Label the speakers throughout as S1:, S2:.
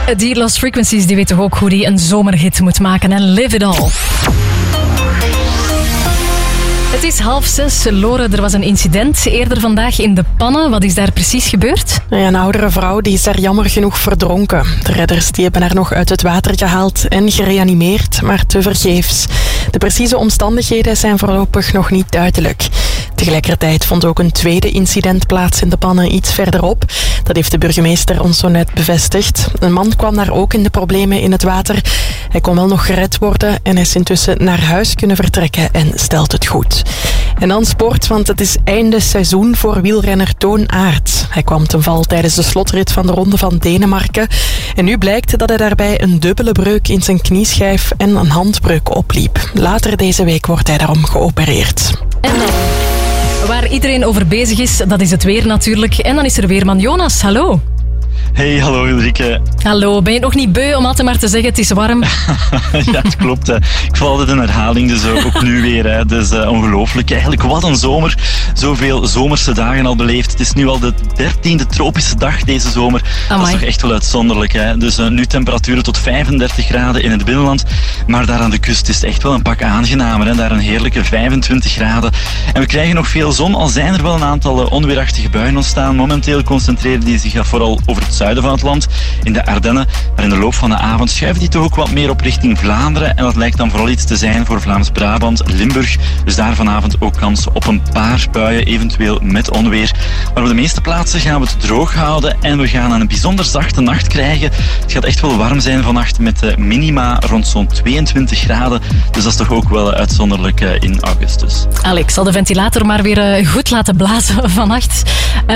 S1: Die Lost Frequencies die weet toch ook hoe die een zomerhit moet maken. En Live It All. Het is 5:30. Lore, er was een incident eerder vandaag in De Pannen. Wat is daar precies gebeurd?
S2: Een oudere vrouw die is daar jammer genoeg verdronken. De redders die hebben haar nog uit het water gehaald en gereanimeerd, maar tevergeefs. De precieze omstandigheden zijn voorlopig nog niet duidelijk. Tegelijkertijd vond ook een tweede incident plaats in De Pannen iets verderop. Dat heeft de burgemeester ons zo net bevestigd. Een man kwam daar ook in de problemen in het water. Hij kon wel nog gered worden en is intussen naar huis kunnen vertrekken en stelt het goed. En dan sport, want het is einde seizoen voor wielrenner Toon Aert. Hij kwam ten val tijdens de slotrit van de Ronde van Denemarken. En nu blijkt dat hij daarbij een dubbele breuk in zijn knieschijf en een handbreuk opliep. Later deze week wordt hij daarom geopereerd.
S1: En dan, waar iedereen over bezig is, dat is het weer natuurlijk. En dan is er weerman Jonas. Hallo.
S3: Hey, hallo Ulrike.
S1: Hallo, ben je nog niet beu om altijd maar te zeggen het is warm?
S3: Ja, het klopt. Hè. Ik val altijd in herhaling, dus ook nu weer. Hè. Dus ongelooflijk. Eigenlijk, wat een zomer. Zoveel zomerse dagen al beleefd. Het is nu al de 13e tropische dag deze zomer.
S1: Amai.
S3: Dat is toch echt wel uitzonderlijk. Hè. Dus nu temperaturen tot 35 graden in het binnenland. Maar daar aan de kust is het echt wel een pak aangenamer. Hè. Daar een heerlijke 25 graden. En we krijgen nog veel zon, al zijn er wel een aantal onweerachtige buien ontstaan. Momenteel concentreren die zich vooral over het zuiden van het land, in de Ardennen. Maar in de loop van de avond schuiven die toch ook wat meer op richting Vlaanderen. En dat lijkt dan vooral iets te zijn voor Vlaams-Brabant, Limburg. Dus daar vanavond ook kans op een paar buien, eventueel met onweer. Maar op de meeste plaatsen gaan we het droog houden en we gaan een bijzonder zachte nacht krijgen. Het gaat echt wel warm zijn vannacht met minima rond zo'n 22 graden. Dus dat is toch ook wel uitzonderlijk in augustus.
S1: Alex, zal de ventilator maar weer goed laten blazen vannacht.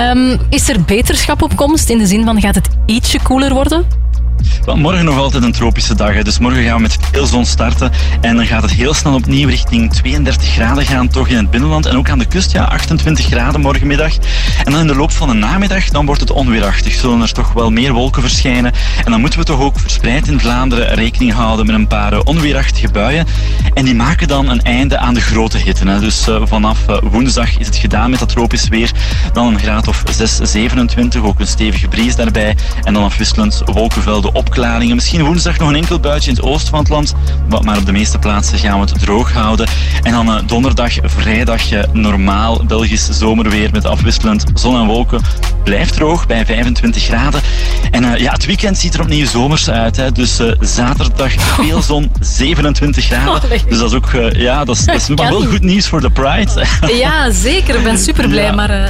S1: Is er beterschap op komst in de zin van gaat het ietsje koeler worden?
S3: Wel, morgen nog altijd een tropische dag. Hè. Dus morgen gaan we met veel zon starten. En dan gaat het heel snel opnieuw richting 32 graden gaan, toch in het binnenland. En ook aan de kust, ja, 28 graden morgenmiddag. En dan in de loop van de namiddag, dan wordt het onweerachtig. Zullen er toch wel meer wolken verschijnen. En dan moeten we toch ook verspreid in Vlaanderen rekening houden met een paar onweerachtige buien. En die maken dan een einde aan de grote hitte. Hè. Dus vanaf woensdag is het gedaan met dat tropisch weer. Dan een graad of 6, 27, ook een stevige bries daarbij. En dan afwisselend wolkenvelden, opklaringen. Misschien woensdag nog een enkel buitje in het oosten van het land. Maar op de meeste plaatsen gaan we het droog houden. En dan donderdag, vrijdag normaal Belgisch zomerweer met afwisselend zon en wolken. Blijft droog bij 25 graden. En het weekend ziet er opnieuw zomers uit. Hè. Dus zaterdag veel zon, 27 graden. Dus dat is ook dat is wel goed nieuws voor de Pride.
S1: Ja, zeker. Ik ben super blij.
S3: Ja.
S1: Maar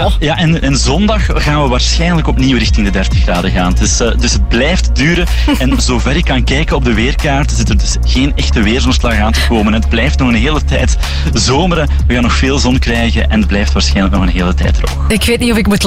S3: en zondag gaan we waarschijnlijk opnieuw richting de 30 graden gaan. Dus het blijft duren. En zover ik kan kijken op de weerkaart, zit er dus geen echte weersomslag aan te komen. Het blijft nog een hele tijd zomeren. We gaan nog veel zon krijgen en het blijft waarschijnlijk nog een hele tijd droog.
S1: ik weet niet of ik moet